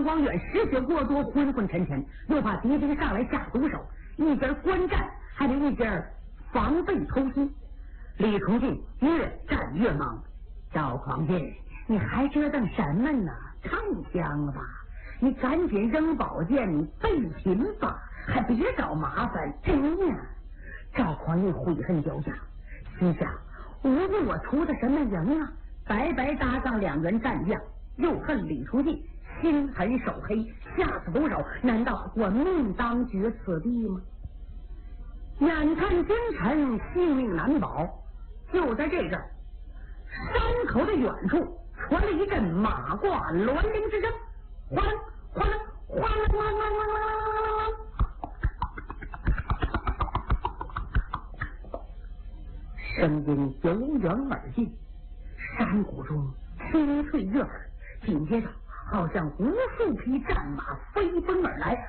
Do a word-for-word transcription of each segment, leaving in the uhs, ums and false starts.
张光远失血过多，昏昏沉沉，又怕敌兵上来下毒手，一边观战还得一边防备偷袭。李崇进越战越忙，赵匡胤，你还折腾什么呢？唱香了吧？你赶紧扔宝剑，你备品吧，还别找麻烦。真呀！赵匡胤悔恨交加，心想：无论我出的什么营啊，白白搭上两员战将，又恨李崇进心狠手黑，下此毒手，难道我命当绝此地吗？眼看君臣性命难保，就在这阵儿，山口的远处传了一阵马挂銮铃之声，哗啦哗啦哗啦哗啦哗啦哗啦，声音由远而近，山谷中清脆悦耳，紧接着好像无数匹战马飞奔而来。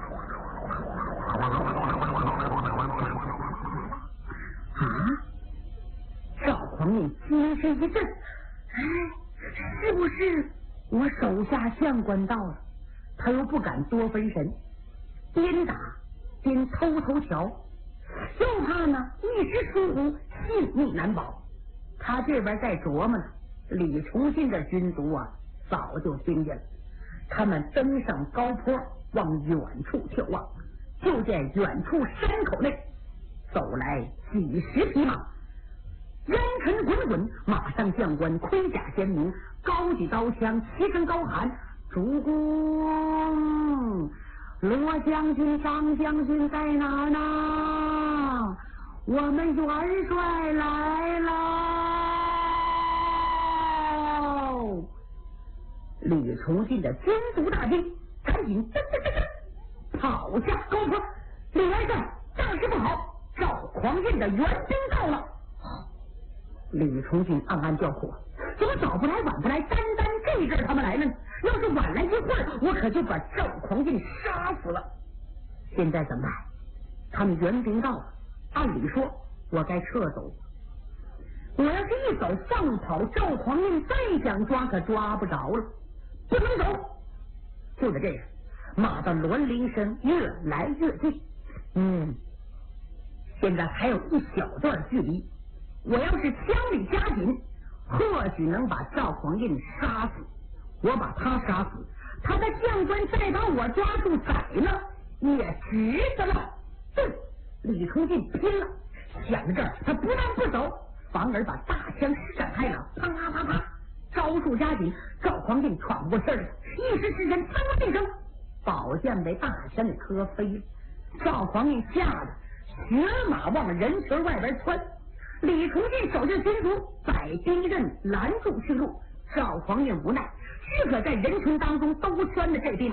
啊！赵匡胤精神一振，哎，是不是我手下将官到了？他又不敢多分神，边打边偷偷瞧，又怕呢一时疏忽性命难保。他这边在琢磨呢，李崇进的军卒啊早就听见了，他们登上高坡，往远处眺望，就见远处山口内走来几十匹马，烟尘滚滚，马上将官盔甲鲜明，高举刀枪，齐声高喊：主公，罗将军、张将军在哪儿呢？我们元帅来了！李崇进的军卒大惊，赶紧噔噔噔噔跑下高坡。李元帅，大事不好！赵匡胤的援兵到了！李崇进暗暗叫苦，怎么早不来晚不来，单单这阵他们来了呢？要是晚来一会儿，我可就把赵匡胤杀死了。现在怎么办？他们援兵到了，按理说我该撤走，我要是一走放跑，赵匡胤再想抓可抓不着了，不能走。就在这样，马的銮铃声越来越近，嗯，现在还有一小段距离，我要是枪力加紧，或许能把赵匡胤杀死。我把他杀死，他的将官再把我抓住宰了，也值得了。对，李崇进拼了，想着这儿，他不但不走，反而把大枪施展开了，啪啪啪啪，招数加紧，赵匡胤喘不过气儿来，一时之间，噌的一声，宝剑被大枪给磕飞了。赵匡胤吓得血马往人群外边窜，李崇进手下军卒摆兵刃拦住去路。赵匡胤无奈，只可在人群当中兜圈的这匹马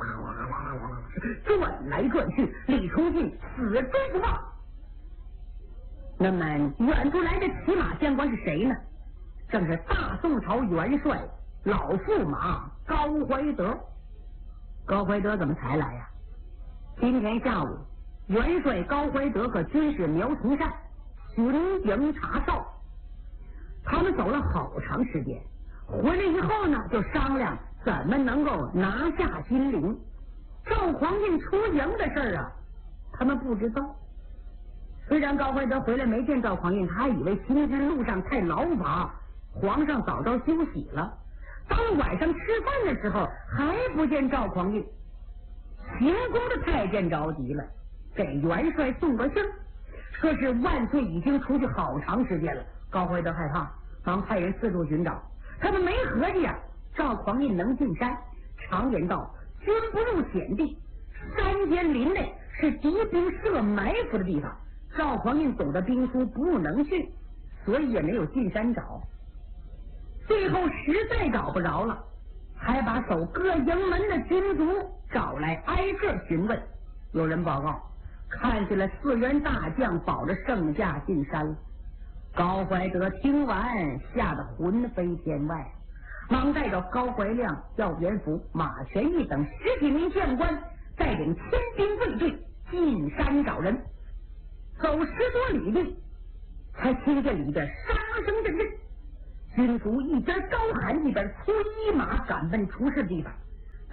转来转去，李崇进死追不放。那么远处来的骑马将官是谁呢？正是大宋朝元帅老驸马高怀德。高怀德怎么才来呀？今天下午，元帅高怀德和军士苗从善巡营查哨，他们走了好长时间，回来以后呢，就商量怎么能够拿下金陵。赵匡胤出营的事儿啊，他们不知道。虽然高怀德回来没见赵匡胤，他还以为行军路上太劳乏，皇上早早休息了。到了晚上吃饭的时候，还不见赵匡胤。行宫的太监着急了，给元帅送个信，说是万岁已经出去好长时间了。高怀德害怕，忙派人四处寻找。他们没合计啊，赵匡胤能进山。常言道，军不入险地，山间林内是敌兵设埋伏的地方。赵匡胤懂得兵书，不能去，所以也没有进山找。最后实在找不着了，还把守各营门的军卒找来挨个询问。有人报告，看见了四员大将保着圣驾进山了。高怀德听完，吓得魂飞天外，忙带着高怀亮、赵元福、马全义等十几名将官，带领千兵卫队进山找人。走十多里地，才听见里边杀声阵阵，军卒一边高喊一边催马赶奔出事的地方。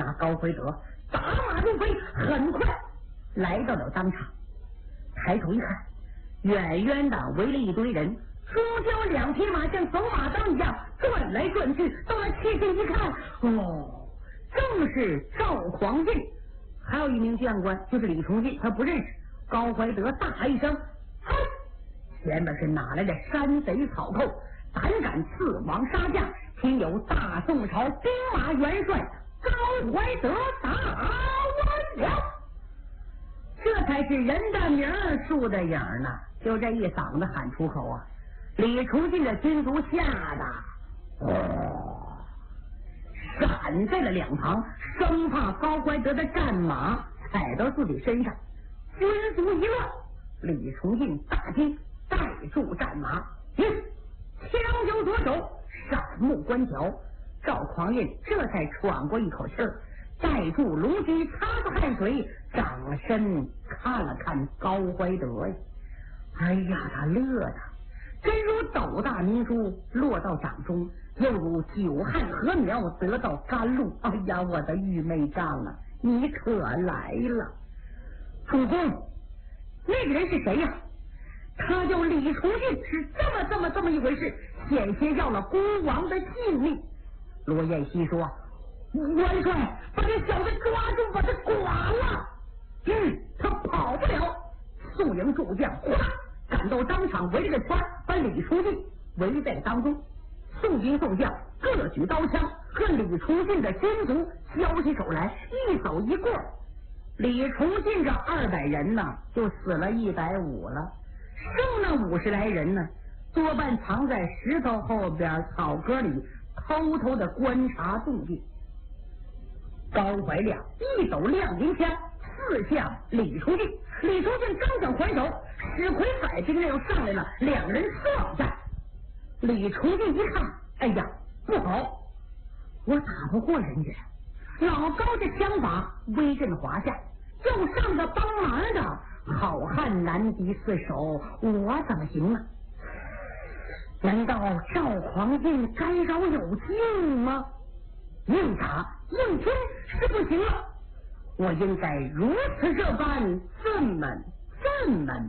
那高怀德打马如飞，很快来到了当场。抬头一看，远远的围了一堆人，主角两匹马像走马灯一样转来转去。到了切近一看，哦，正是赵匡胤，还有一名将官就是李崇进，他不认识。高怀德大喊一声：“嗨！”前面是哪来的山贼草寇，胆敢刺王杀将，听有大宋朝兵马元帅高怀德打完了。这才是人的名儿树的影呢，就这一嗓子喊出口啊，李崇进的军卒吓得哦，闪在了两旁，生怕高怀德的战马踩到自己身上。军卒一乱，李崇进大惊，带住战马，嗯，枪就左手，闪目观瞧。赵匡胤这才喘过一口气儿，带住龙驹，擦擦汗水，掌身看了看高怀德呀，哎呀，他乐的真如斗大明珠落到掌中，又如久旱禾苗得到甘露。哎呀，我的玉妹丈啊，你可来了！主公，那个人是谁呀？他叫李崇进，是这么这么这么一回事，险些要了孤王的性命。罗彦熙说：“元帅，把这小子抓住，把他剐了。”嗯，他跑不了。宋营诸将哗赶到当场，围了个圈，把李崇进围在当中。宋兵宋将各举刀枪，和李崇进的军卒交起手来，一走一过。李崇进这二百人呢，就死了一百五了，剩那五十来人呢，多半藏在石头后边草棵里，偷偷的观察动静。高怀亮一抖亮银枪，刺向李崇进。李崇进刚想还手，史奎海兵又上来了，两人撞战。李崇进一看，哎呀，不好，我打不过人家。老高这枪法威震华夏，要上个帮忙的好汉难敌四手，我怎么行啊？难道赵匡胤该饶有救吗？硬打硬拼是不行了，我应该如此这般这么这么